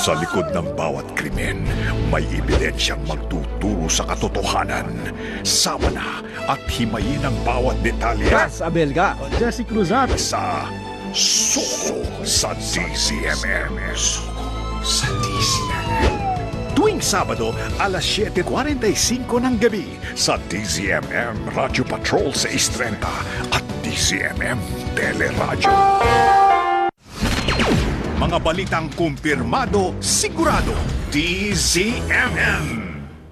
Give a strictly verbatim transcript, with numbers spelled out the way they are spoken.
Sa likod ng bawat krimen, may ebidensyang magtuturo sa katotohanan. Sama na at himayin ang bawat detalye Ras Abelga, Jesse Cruzat, sa Suko sa D Z M M. Suko sa D Z M M. Tuwing Sabado, alas siyete forty-five ng gabi sa D Z M M Radio Patrol sa Istrenta at D Z M M Teleradyo. Mga balitang kumpirmado, sigurado, D Z M M.